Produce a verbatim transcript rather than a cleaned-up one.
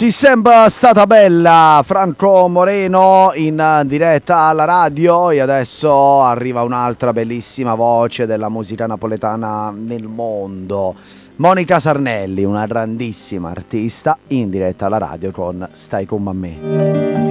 Ci sembra stata bella, Franco Moreno in diretta alla radio, e adesso arriva un'altra bellissima voce della musica napoletana nel mondo, Monica Sarnelli, una grandissima artista in diretta alla radio con Stai con me.